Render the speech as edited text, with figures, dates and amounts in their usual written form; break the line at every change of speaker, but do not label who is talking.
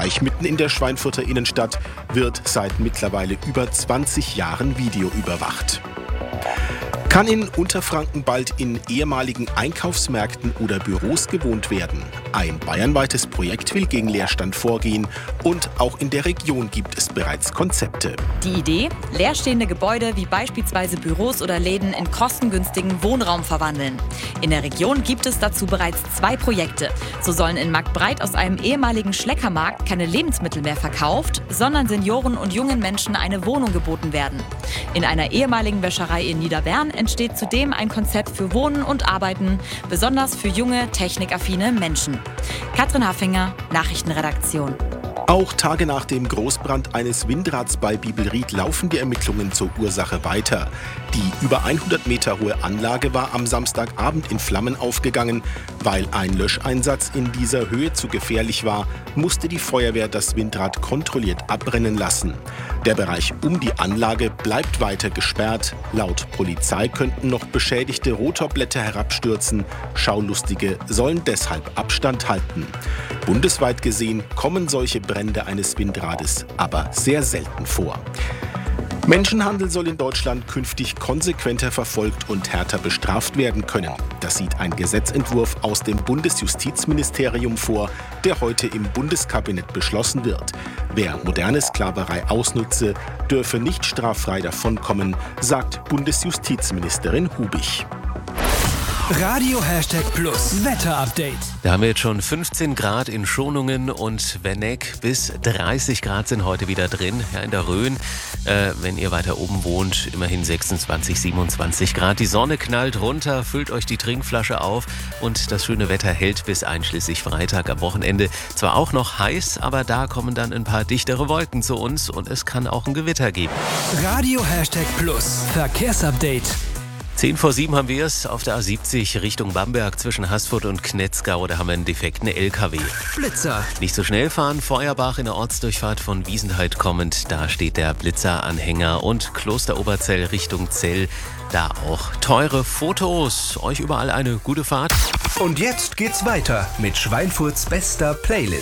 Bereich mitten in der Schweinfurter Innenstadt wird seit mittlerweile über 20 Jahren videoüberwacht. Kann in Unterfranken bald in ehemaligen Einkaufsmärkten oder Büros gewohnt werden? Ein bayernweites Projekt will gegen Leerstand vorgehen und auch in der Region gibt es bereits Konzepte.
Die Idee? Leerstehende Gebäude wie beispielsweise Büros oder Läden in kostengünstigen Wohnraum verwandeln. In der Region gibt es dazu bereits 2 Projekte. So sollen in Marktbreit aus einem ehemaligen Schleckermarkt keine Lebensmittel mehr verkauft, sondern Senioren und jungen Menschen eine Wohnung geboten werden. In einer ehemaligen Wäscherei in Niederbern entsteht zudem ein Konzept für Wohnen und Arbeiten, besonders für junge, technikaffine Menschen. Katrin Haffinger, Nachrichtenredaktion.
Auch Tage nach dem Großbrand eines Windrads bei Bibelried laufen die Ermittlungen zur Ursache weiter. Die über 100 Meter hohe Anlage war am Samstagabend in Flammen aufgegangen. Weil ein Löscheinsatz in dieser Höhe zu gefährlich war, musste die Feuerwehr das Windrad kontrolliert abbrennen lassen. Der Bereich um die Anlage bleibt weiter gesperrt. Laut Polizei könnten noch beschädigte Rotorblätter herabstürzen. Schaulustige sollen deshalb Abstand halten. Bundesweit gesehen kommen solche Brände eines Windrades aber sehr selten vor. Menschenhandel soll in Deutschland künftig konsequenter verfolgt und härter bestraft werden können. Das sieht ein Gesetzentwurf aus dem Bundesjustizministerium vor, der heute im Bundeskabinett beschlossen wird. Wer moderne Sklaverei ausnutze, dürfe nicht straffrei davonkommen, sagt Bundesjustizministerin Hubich.
Radio #Plus Wetterupdate.
Da haben wir jetzt schon 15 Grad in Schonungen und Wenneck, bis 30 Grad sind heute wieder drin. Ja, in der Rhön, wenn ihr weiter oben wohnt, immerhin 26, 27 Grad. Die Sonne knallt runter, füllt euch die Trinkflasche auf und das schöne Wetter hält bis einschließlich Freitag. Am Wochenende zwar auch noch heiß, aber da kommen dann ein paar dichtere Wolken zu uns und es kann auch ein Gewitter geben.
Radio #Plus Verkehrsupdate.
10 vor 7 haben wir es auf der A70 Richtung Bamberg zwischen Haßfurt und Knetzgau. Da haben wir einen defekten LKW.
Blitzer.
Nicht so schnell fahren. Feuerbach in der Ortsdurchfahrt von Wiesenheid kommend. Da steht der Blitzeranhänger. Und Klosteroberzell Richtung Zell. Da auch teure Fotos. Euch überall eine gute Fahrt.
Und jetzt geht's weiter mit Schweinfurts bester Playlist.